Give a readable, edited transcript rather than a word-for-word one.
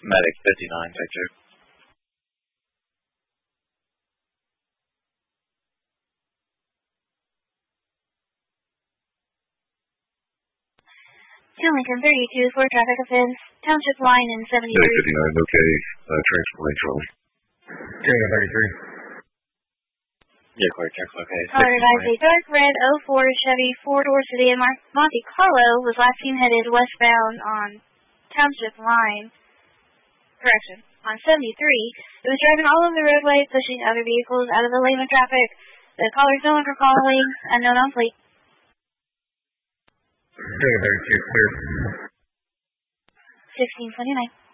Medic 59, Victor. Lincoln 32 for traffic offense, Township Line in 73. Medic 59, okay. Transfer lane, Charlie. Tango 33. Yeah, clear, check, okay. Caller advised a dark red 04 Chevy 4-door sedan Monte Carlo was last seen headed westbound on Township Line. Correction, on 73. It was driving all over the roadway, pushing other vehicles out of the lane of traffic. The caller is no longer calling, unknown on plate. Tango 32, clear. 1629.